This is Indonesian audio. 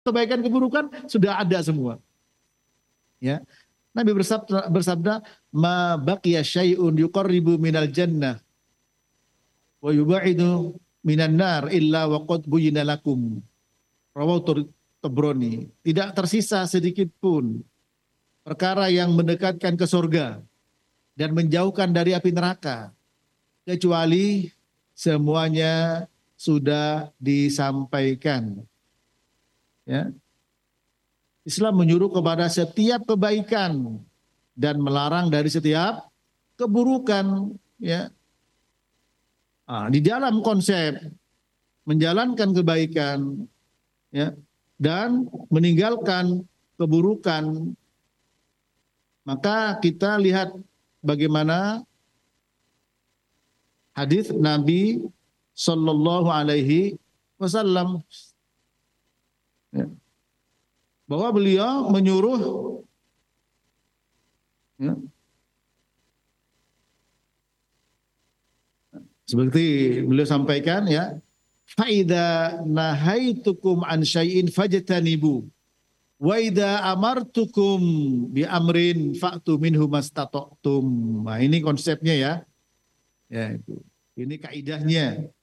kebaikan keburukan sudah ada semua. Ya. Nabi bersabda, ma baqiya syai'un yuqarribu minal jannah wa yubaidu minan nar illa wa qad buyyina lakum. Rawahu Tabrani. Tidak tersisa sedikit pun perkara yang mendekatkan ke surga dan menjauhkan dari api neraka kecuali semuanya sudah disampaikan. Ya. Islam menyuruh kepada setiap kebaikan dan melarang dari setiap keburukan. Ya. Di dalam konsep menjalankan kebaikan, ya, dan meninggalkan keburukan, maka kita lihat bagaimana hadis Nabi Sallallahu Alaihi Wasallam, ya, bahwa beliau menyuruh, ya, seperti beliau sampaikan, ya, faida nahaitukum an syai'in fajtanibu wa idza amartukum bi amrin fa'tu minhu mastata'tum. Nah, ini konsepnya, ya. Ya, itu. Ini kaidahnya.